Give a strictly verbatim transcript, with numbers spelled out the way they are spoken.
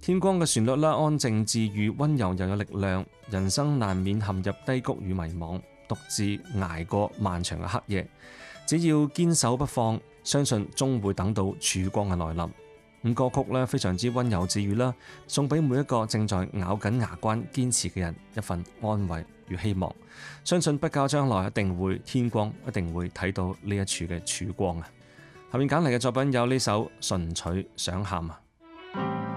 天光嘅旋律啦，安靜治愈，溫柔又有力量。人生難免陷入低谷與迷茫，獨自捱過漫長嘅黑夜，只要堅守不放，相信終會等到曙光嘅來臨。咁歌曲咧非常之溫柔治愈啦，送俾每一個正在咬緊牙關堅持嘅人一份安慰與希望。相信不久將來一定會天光，一定會睇到呢一處嘅曙光啊！下面揀嚟嘅作品有呢首《純粹想喊》啊。